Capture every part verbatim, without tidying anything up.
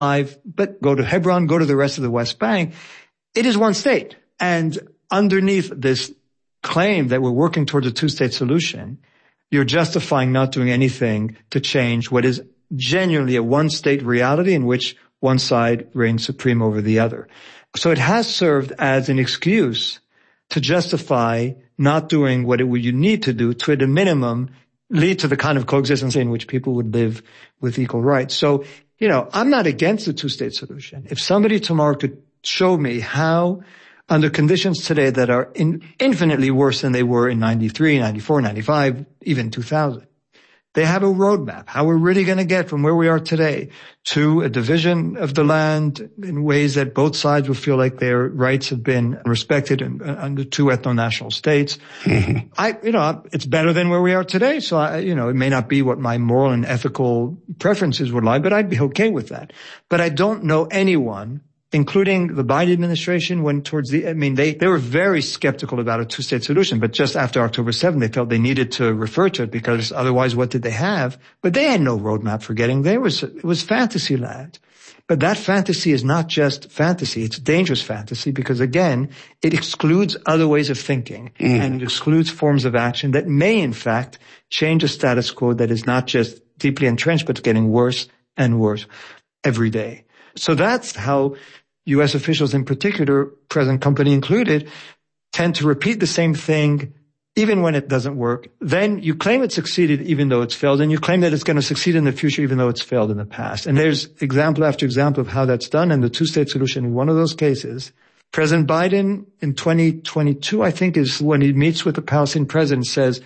but go to Hebron, go to the rest of the West Bank. It is one state. And underneath this claim that we're working towards a two-state solution, you're justifying not doing anything to change what is genuinely a one-state reality in which one side reigns supreme over the other. So it has served as an excuse to justify not doing what it would you need to do to, at a minimum, lead to the kind of coexistence in which people would live with equal rights. So, you know, I'm not against the two-state solution. If somebody tomorrow could show me how, under conditions today that are in, infinitely worse than they were in ninety-three, ninety-four, ninety-five, even two thousand, they have a roadmap, how we're really going to get from where we are today to a division of the land in ways that both sides will feel like their rights have been respected in, uh, under two ethno-national states. Mm-hmm. I, you know, it's better than where we are today. So I, you know, it may not be what my moral and ethical preferences would like, but I'd be okay with that. But I don't know anyone, including the Biden administration, went towards the, I mean, they, they were very skeptical about a two-state solution, but just after October seventh, they felt they needed to refer to it because otherwise what did they have? But they had no roadmap for getting there. It was, it was fantasy land. But that fantasy is not just fantasy. It's dangerous fantasy because, again, it excludes other ways of thinking mm. and it excludes forms of action that may, in fact, change a status quo that is not just deeply entrenched, but getting worse and worse every day. So that's how U S officials in particular, present company included, tend to repeat the same thing even when it doesn't work. Then you claim it succeeded even though it's failed, and you claim that it's going to succeed in the future even though it's failed in the past. And there's example after example of how that's done, and the two-state solution in one of those cases. President Biden in twenty twenty-two, I think, is when he meets with the Palestinian president, says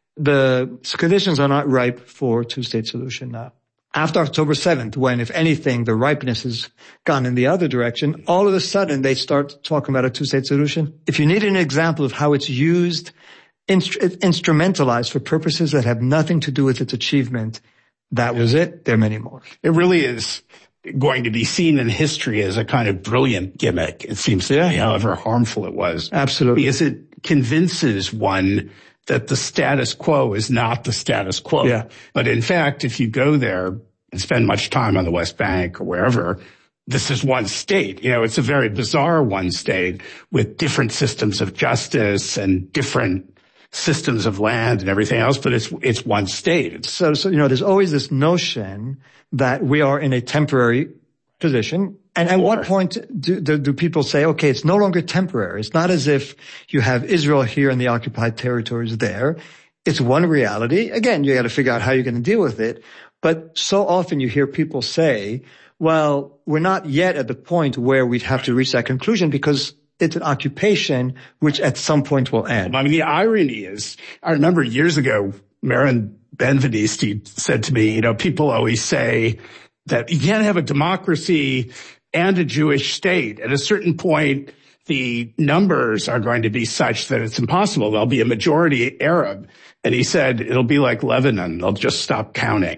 the conditions are not ripe for a two-state solution now. After October seventh, when, if anything, the ripeness has gone in the other direction, all of a sudden they start talking about a two-state solution. If you need an example of how it's used, instru- instrumentalized for purposes that have nothing to do with its achievement, that was it. There are many more. It really is going to be seen in history as a kind of brilliant gimmick, it seems to yeah. me, however harmful it was. Absolutely. Because it convinces one that the status quo is not the status quo. Yeah. But in fact, if you go there and spend much time on the West Bank or wherever, this is one state. You know, it's a very bizarre one state with different systems of justice and different systems of land and everything else, but it's it's one state. It's so, so, you know, there's always this notion that we are in a temporary position. And at what point do, do, do people say, okay, it's no longer temporary. It's not as if you have Israel here and the occupied territories there. It's one reality. Again, you got to figure out how you're going to deal with it. But so often you hear people say, well, we're not yet at the point where we'd have to reach that conclusion because it's an occupation which at some point will end. I mean, the irony is, I remember years ago, Marin Benveniste said to me, you know, people always say that you can't have a democracy and a Jewish state. At a certain point, the numbers are going to be such that it's impossible. There'll be a majority Arab. And he said, it'll be like Lebanon. They'll just stop counting.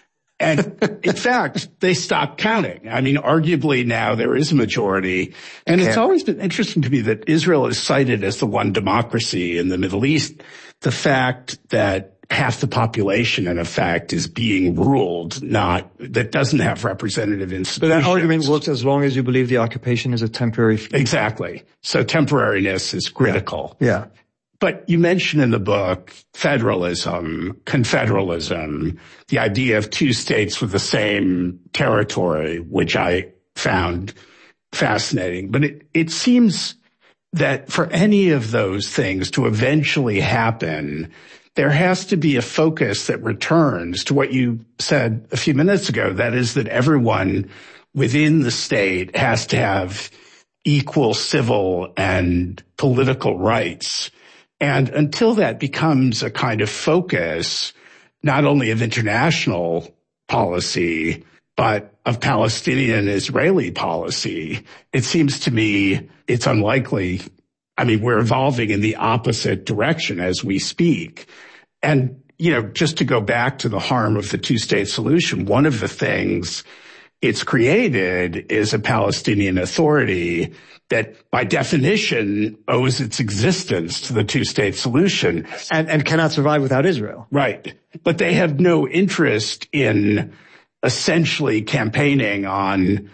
And in fact, they stopped counting. I mean, arguably now there is a majority. And okay. It's always been interesting to me that Israel is cited as the one democracy in the Middle East. The fact that half the population, in effect, is being ruled, not, that doesn't have representative institutions. But that argument works as long as you believe the occupation is a temporary feature. Exactly. So temporariness is critical. Yeah. yeah. But you mention in the book federalism, confederalism, the idea of two states with the same territory, which I found fascinating. But it, it seems that for any of those things to eventually happen, there has to be a focus that returns to what you said a few minutes ago. That is that everyone within the state has to have equal civil and political rights. And until that becomes a kind of focus, not only of international policy, but of Palestinian-Israeli policy, it seems to me it's unlikely. I mean, we're evolving in the opposite direction as we speak. And, you know, just to go back to the harm of the two-state solution, one of the things it's created is a Palestinian Authority that by definition owes its existence to the two-state solution. And, and cannot survive without Israel. Right. But they have no interest in essentially campaigning on